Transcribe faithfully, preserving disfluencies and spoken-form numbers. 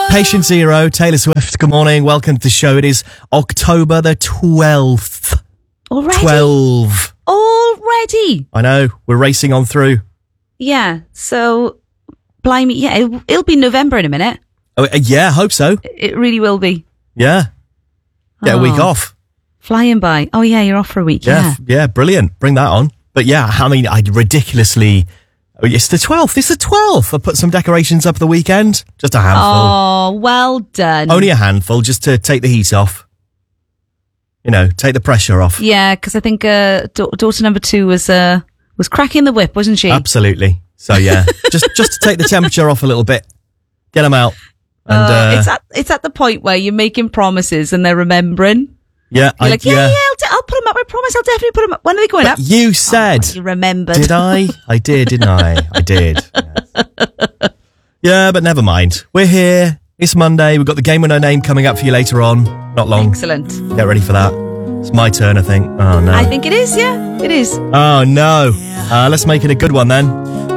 Patient Zero, Taylor Swift, good morning. Welcome to the show. It is October the twelfth. Already? twelve. Already? I know, we're racing on through. Yeah, so, blimey, yeah, it'll, it'll be November in a minute. Oh, uh, yeah, hope so. It really will be. Yeah. Get Oh. a week off. Flying by. Oh, yeah, you're off for a week, Yeah, yeah. f- yeah, brilliant. Bring that on. But yeah, I mean, I ridiculously... oh, It's the twelfth. It's the twelfth. I put some decorations up the weekend. Just a handful. Oh, well done. Only a handful, just to take the heat off. You know, take the pressure off. Yeah, because I think uh, da- daughter number two was uh, was cracking the whip, wasn't she? Absolutely. So yeah, just just to take the temperature off a little bit. Get them out. And, Uh, uh, it's at it's at the point where you're making promises and they're remembering. yeah, You're I, like, yeah, yeah, I'll, de- I'll put them up. I promise, I'll definitely put them up. When are they going up? You said. Oh, you remembered. Did I? I did, didn't I? I did. Yes. Yeah, but never mind. We're here. It's Monday. We've got the Game with No Name coming up for you later on. Not long. Excellent. Get ready for that. It's my turn, I think. Oh, no. I think it is, yeah, it is. Oh, no. Uh, let's make it a good one then.